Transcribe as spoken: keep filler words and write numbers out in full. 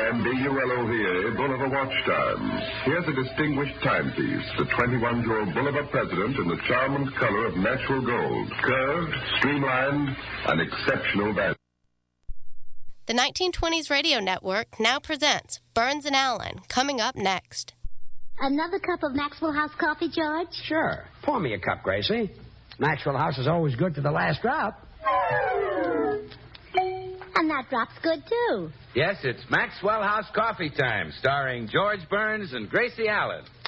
and B U L O V A, Bolivar Watch Time. Here's a distinguished timepiece, the twenty-one-year-old Bolivar President in the charm and color of natural gold. Curved, streamlined, and exceptional value. The nineteen twenties Radio Network now presents Burns and Allen, coming up next. Another cup of Maxwell House coffee, George? Sure. Pour me a cup, Gracie. Maxwell House is always good to the last drop. And that drop's good, too. Yes, it's Maxwell House Coffee Time, starring George Burns and Gracie Allen.